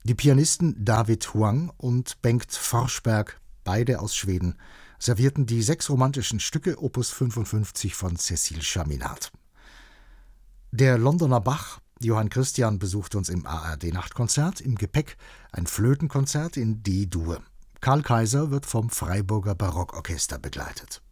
Die Pianisten David Huang und Bengt Forsberg, beide aus Schweden, servierten die 6 romantischen Stücke Opus 55 von Cécile Chaminade. Der Londoner Bach Johann Christian besucht uns im ARD-Nachtkonzert, im Gepäck ein Flötenkonzert in D-Dur. Karl Kaiser wird vom Freiburger Barockorchester begleitet.